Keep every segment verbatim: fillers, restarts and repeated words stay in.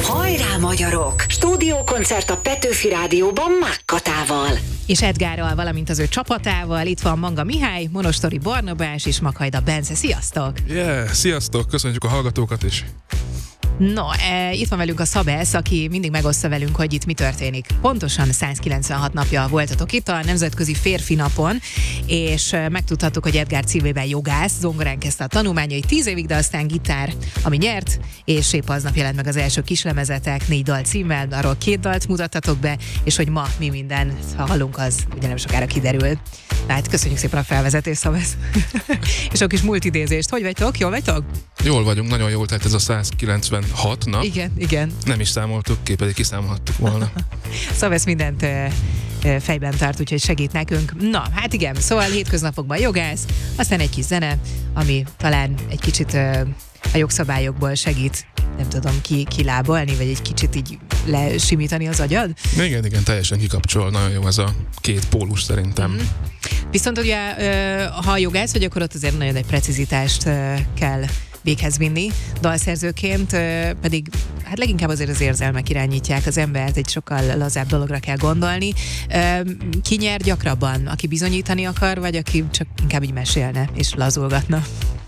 Hajrá magyarok! Stúdiókoncert a Petőfi Rádióban Mákkatával. És Edgárral, valamint az ő csapatával. Itt van Manga Mihály, Monostori Barnabás és Makhajda Bence. Sziasztok! Yeah, sziasztok! Köszönjük a hallgatókat is! No, e, itt van velünk a Szabesz, aki mindig megoszta velünk, hogy itt mi történik. Pontosan százkilencvenhat napja voltatok itt a Nemzetközi Férfi Napon, és megtudhattuk, hogy Edgár Címében jogász, zongorán kezdte a tanulmányait tíz évig, de aztán gitár, ami nyert, és épp aznap jelent meg az első kislemezetek, négy dal címmel, arról két dalt mutattatok be, és hogy ma mi minden, ha hallunk, az ugye nem sokára kiderül. Tehát köszönjük szépen a felvezetést, Szabesz. És a kis multidézést. Hogy vagytok? Jól vagytok? Jól vagyunk, nagyon jól, tehát ez a százkilencvenhat nap. Igen, igen. Nem is számoltuk ki, pedig kiszámolhattuk volna. Szabesz mindent ö, ö, fejben tart, úgyhogy segít nekünk. Na, hát igen, szóval hétköznapokban jogász, aztán egy kis zene, ami talán egy kicsit ö, a jogszabályokból segít, nem tudom, ki, kilábalni, vagy egy kicsit így lesimítani az agyad? Igen, igen, teljesen kikapcsol, nagyon jó ez a két pólus szerintem. Mm. Viszont ugye, ha jogász vagy, akkor ott azért nagyon egy precizitást kell véghez vinni. Dalszerzőként pedig hát leginkább azért az érzelmek irányítják az embert, egy sokkal lazább dologra kell gondolni. Ki nyer gyakrabban? Aki bizonyítani akar, vagy aki csak inkább így mesélne és lazulgatna?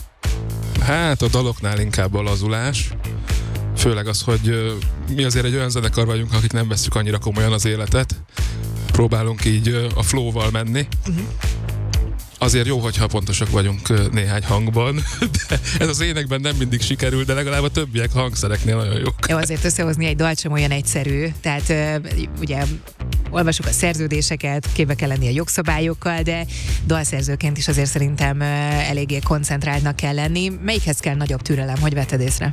Hát a daloknál inkább a lazulás. Főleg az, hogy mi azért egy olyan zenekar vagyunk, akik nem vesszük annyira komolyan az életet. Próbálunk így a flow-val menni. Uh-huh. Azért jó, hogyha pontosak vagyunk néhány hangban, de ez az énekben nem mindig sikerül, de legalább a többiek hangszereknél nagyon jók. Jó, azért összehozni egy dalt sem olyan egyszerű, tehát ugye olvasjuk a szerződéseket, képbe kell lenni a jogszabályokkal, de dalszerzőként is azért szerintem eléggé koncentráltnak kell lenni. Melyikhez kell nagyobb türelem, hogy vetted észre?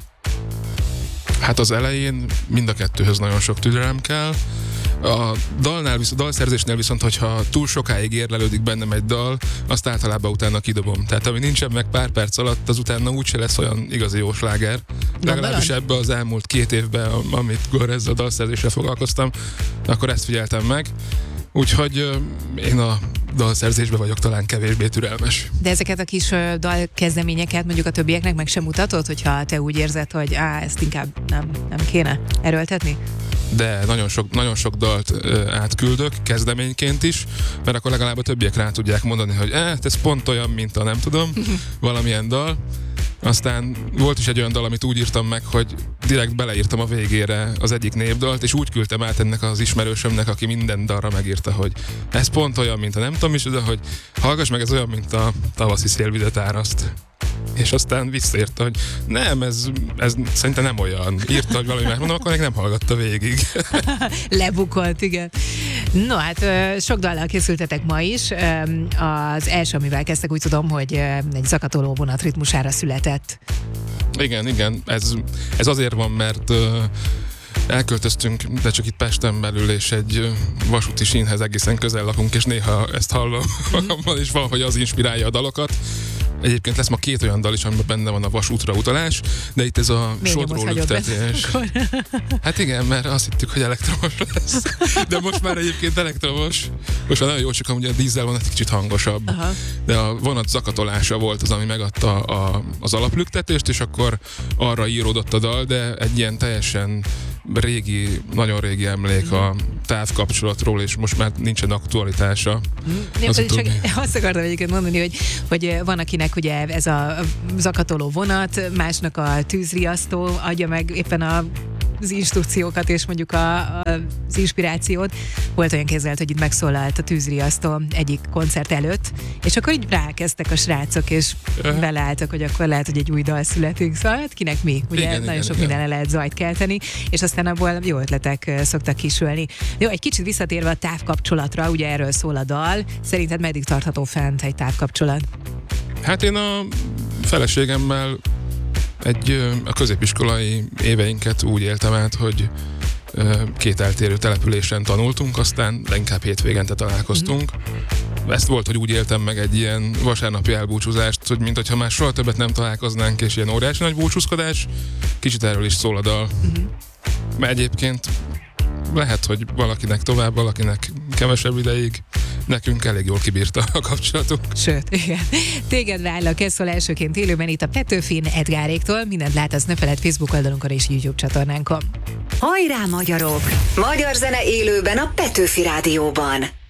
Hát az elején mind a kettőhöz nagyon sok türelem kell. A dalnál, a dalszerzésnél viszont, hogyha túl sokáig érlelődik bennem egy dal, azt általában utána kidobom. Tehát ami nincsen meg pár perc alatt, az utána úgyse lesz olyan igazi jó sláger. Legalábbis ebbe az elmúlt két évben, amikor ezzel a dalszerzéssel foglalkoztam, akkor ezt figyeltem meg. Úgyhogy uh, én a dalszerzésben vagyok talán kevésbé türelmes. De ezeket a kis uh, dalkezdeményeket mondjuk a többieknek meg sem mutatod, hogyha te úgy érzed, hogy á, ezt inkább nem, nem kéne erőltetni? De nagyon sok, nagyon sok dalt uh, átküldök, kezdeményként is, mert akkor legalább a többiek rá tudják mondani, hogy eh, ez pont olyan, mint a nem tudom, valamilyen dal. Aztán volt is egy olyan dal, amit úgy írtam meg, hogy direkt beleírtam a végére az egyik népdalt, és úgy küldtem át ennek az ismerősömnek, aki minden dalra megírta, hogy ez pont olyan, mint a nem tudom is, de hogy hallgass meg, ez olyan, mint a tavaszi szélvizet áraszt. És aztán visszaírta, hogy nem, ez, ez szerintem nem olyan. Írta, hogy valami más, mondom, akkor meg nem hallgatta végig. Lebukott, igen. No, hát sok dallal készültetek ma is. Az első, amivel kezdtek, úgy tudom, hogy egy zakatoló vonat ritmusára született. Igen, igen. Ez, ez azért van, mert elköltöztünk, de csak itt Pesten belül, és egy vasúti sínhez egészen közel lakunk, és néha ezt hallom magammal, és valahogy az inspirálja a dalokat. Egyébként lesz ma két olyan dal is, amiben benne van a vasútra utalás, de itt ez a sodró lüktetés. Hát igen, mert azt hittük, hogy elektromos lesz. De most már egyébként elektromos. Most már nagyon jó, csak amúgy a dízel vonat egy kicsit hangosabb. Aha. De a vonat zakatolása volt az, ami megadta a, az alaplüktetést, és akkor arra íródott a dal, de egy ilyen teljesen régi, nagyon régi emlék mm. a távkapcsolatról, és most már nincsen aktualitása. Mm. Az csak azt akartam egyébként mondani, hogy, hogy van, akinek ugye ez a zakatoló vonat, másnak a tűzriasztó adja meg éppen a az instrukciókat és mondjuk a, a, az inspirációt. Volt olyan képzelt, hogy itt megszólalt a tűzriasztó egyik koncert előtt, és akkor így rákezdtek a srácok, és uh-huh. beleálltak, hogy akkor lehet, hogy egy új dal születik. Szóval hát kinek mi? Ugye igen, nagyon igen, sok igen. mindenre lehet zajt kelteni, és aztán abból jó ötletek szoktak kisülni. Jó, egy kicsit visszatérve a távkapcsolatra, ugye erről szól a dal. Szerinted meddig tartható fent egy távkapcsolat? Hát én a feleségemmel egy, a középiskolai éveinket úgy éltem át, hogy két eltérő településen tanultunk, aztán inkább hétvégente találkoztunk. Mm. Ezt volt, hogy úgy éltem meg egy ilyen vasárnapi elbúcsúzást, hogy mintha már soha többet nem találkoznánk, és ilyen óriási nagy búcsúzkodás. Kicsit erről is szól a dal. Mm-hmm. Mert egyébként lehet, hogy valakinek tovább, valakinek kevesebb ideig. Nekünk elég jól kibírta a kapcsolatunk. Sőt, igen. Téged várlak, ez szól elsőként élőben itt a Petőfin Edgáréktól. Mindent látasz, ne feledd Facebook oldalunkon és YouTube csatornánkon. Hajrá, magyarok! Magyar zene élőben a Petőfi Rádióban.